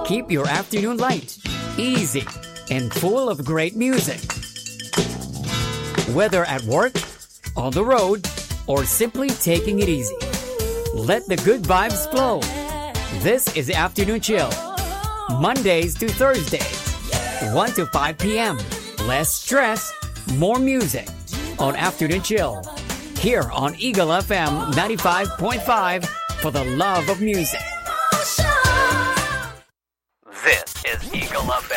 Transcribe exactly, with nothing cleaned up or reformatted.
keep your afternoon light, easy, and full of great music. Whether at work, on the road, or simply taking it easy, let the good vibes flow. This is the Afternoon Chill, Mondays to Thursdays, one to five p.m. Less stress, more music on Afternoon Chill, here on Eagle F M ninety-five point five for the love of music. This is Eagle F